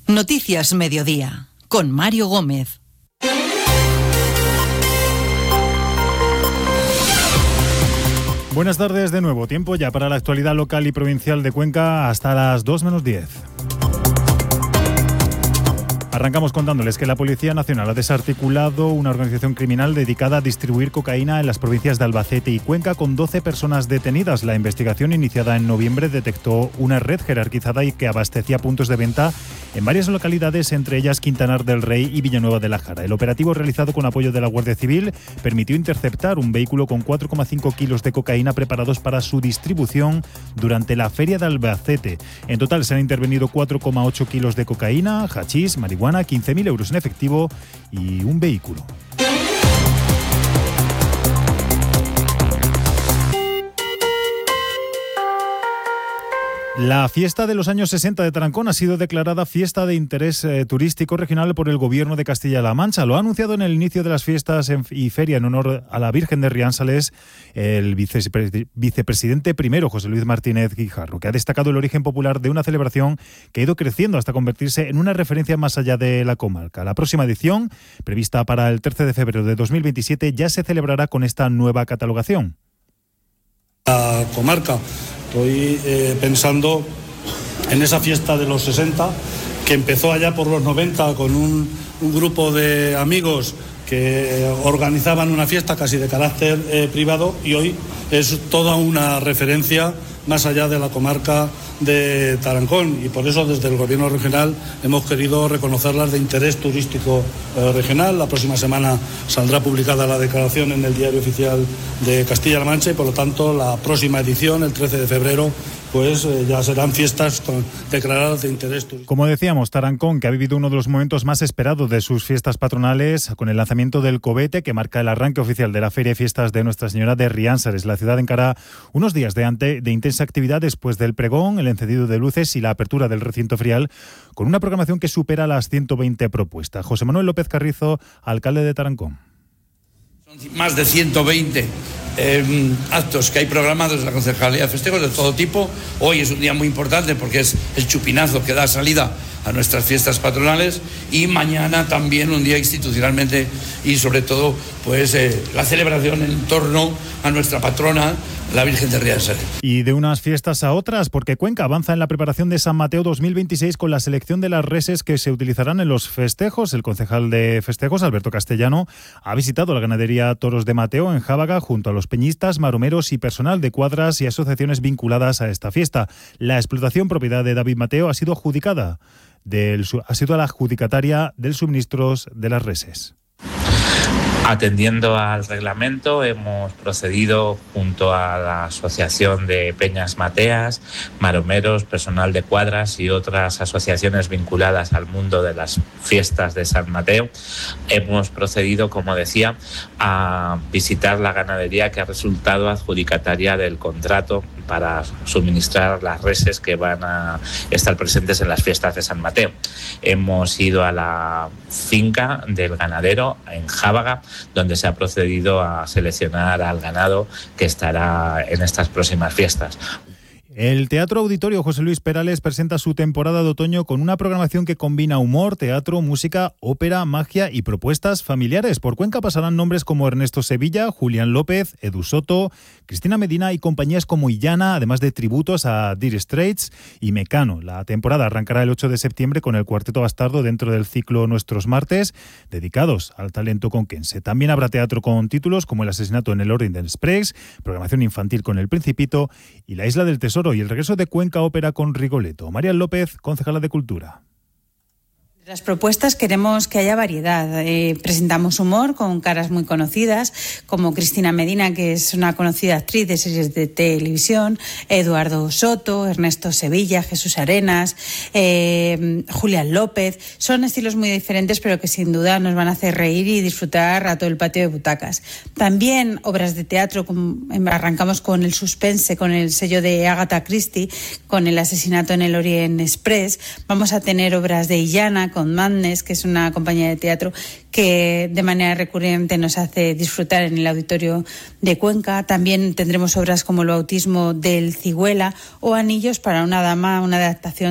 Noticias Mediodía, con Mario Gómez. Buenas tardes de nuevo. Tiempo ya para la actualidad local y provincial de Cuenca hasta las 2 menos 10. Arrancamos contándoles que la Policía Nacional ha desarticulado una organización criminal dedicada a distribuir cocaína en las provincias de Albacete y Cuenca con 12 personas detenidas. La investigación iniciada en noviembre detectó una red jerarquizada y que abastecía puntos de venta en varias localidades, entre ellas Quintanar del Rey y Villanueva de la Jara. El operativo, realizado con apoyo de la Guardia Civil, permitió interceptar un vehículo con 4,5 kilos de cocaína preparados para su distribución durante la Feria de Albacete. En total se han intervenido 4,8 kilos de cocaína, hachís, marihuana, 15.000 euros en efectivo y un vehículo. La fiesta de los años 60 de Tarancón ha sido declarada fiesta de interés turístico regional por el Gobierno de Castilla-La Mancha. Lo ha anunciado en el inicio de las fiestas y feria en honor a la Virgen de Riánsales el vicepresidente primero, José Luis Martínez Guijarro, que ha destacado el origen popular de una celebración que ha ido creciendo hasta convertirse en una referencia más allá de la comarca. La próxima edición, prevista para el 13 de febrero de 2027, ya se celebrará con esta nueva catalogación. La comarca. Estoy pensando en esa fiesta de los 60 que empezó allá por los 90 con un grupo de amigos que organizaban una fiesta casi de carácter privado, y hoy es toda una referencia más allá de la comarca de Tarancón, y por eso desde el Gobierno regional hemos querido reconocerlas de interés turístico regional. La próxima semana saldrá publicada la declaración en el Diario Oficial de Castilla-La Mancha y por lo tanto la próxima edición, el 13 de febrero, pues ya serán fiestas declaradas de interés turístico. Como decíamos, Tarancón, que ha vivido uno de los momentos más esperados de sus fiestas patronales, con el lanzamiento del cohete que marca el arranque oficial de la Feria y Fiestas de Nuestra Señora de Riánsares. La ciudad encara unos días de intensa actividad después del pregón, el encendido de luces y la apertura del recinto ferial, con una programación que supera las 120 propuestas. José Manuel López Carrizo, alcalde de Tarancón. Son más de 120 actos que hay programados en la Concejalía de Festejos de todo tipo. Hoy es un día muy importante porque es el chupinazo que da salida a nuestras fiestas patronales, y mañana también un día institucionalmente y sobre todo pues la celebración en torno a nuestra patrona, la Virgen de Riánsares. Y de unas fiestas a otras, porque Cuenca avanza en la preparación de San Mateo 2026 con la selección de las reses que se utilizarán en los festejos. El concejal de festejos, Alberto Castellano, ha visitado la ganadería Toros de Mateo en Jábaga junto a los peñistas, maromeros y personal de cuadras y asociaciones vinculadas a esta fiesta. La explotación, propiedad de David Mateo, ha sido la adjudicataria del suministros de las reses. Atendiendo al reglamento, hemos procedido junto a la Asociación de Peñas Mateas, maromeros, personal de cuadras y otras asociaciones vinculadas al mundo de las fiestas de San Mateo. Hemos procedido, como decía, a visitar la ganadería que ha resultado adjudicataria del contrato para suministrar las reses que van a estar presentes en las fiestas de San Mateo. Hemos ido a la finca del ganadero en Jábaga, donde se ha procedido a seleccionar al ganado que estará en estas próximas fiestas. El Teatro Auditorio José Luis Perales presenta su temporada de otoño con una programación que combina humor, teatro, música, ópera, magia y propuestas familiares. Por Cuenca pasarán nombres como Ernesto Sevilla, Julián López, Edu Soto, Cristina Medina y compañías como Illana, además de tributos a Dire Straits y Mecano. La temporada arrancará el 8 de septiembre con el Cuarteto Bastardo dentro del ciclo Nuestros Martes, dedicados al talento conquense. También habrá teatro con títulos como El asesinato en el Orient Express, programación infantil con El Principito y La Isla del Tesoro, y el regreso de Cuenca Ópera con Rigoletto. María López, concejala de Cultura. Las propuestas queremos que haya variedad. Presentamos humor con caras muy conocidas, como Cristina Medina, que es una conocida actriz de series de televisión, Eduardo Soto, Ernesto Sevilla, Jesús Arenas, Julián López. Son estilos muy diferentes, pero que sin duda nos van a hacer reír y disfrutar a todo el patio de butacas. También obras de teatro, arrancamos con el suspense, con el sello de Agatha Christie, con El asesinato en el Orient Express. Vamos a tener obras de Illana, con Madness, que es una compañía de teatro que de manera recurrente nos hace disfrutar en el Auditorio de Cuenca. También tendremos obras como El bautismo del Cigüela o Anillos para una dama, una adaptación